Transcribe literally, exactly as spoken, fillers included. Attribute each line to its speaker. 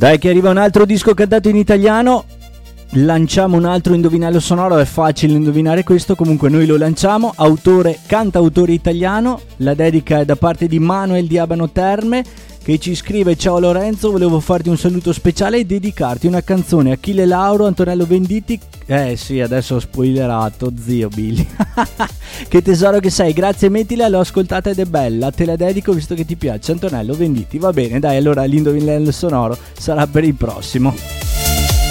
Speaker 1: Dai che arriva un altro disco cantato in italiano. Lanciamo un altro indovinello sonoro, è facile indovinare questo, comunque noi lo lanciamo. Autore, cantautore italiano, la dedica è da parte di Manuel di Abano Terme, che ci scrive: ciao Lorenzo, volevo farti un saluto speciale e dedicarti una canzone. Achille Lauro, Antonello Venditti. Eh sì, adesso ho spoilerato, zio Billy. Che tesoro che sei, grazie, mettila, l'ho ascoltata ed è bella, te la dedico visto che ti piace. Antonello Venditti. Va bene, dai, allora l'indovinello sonoro sarà per il prossimo.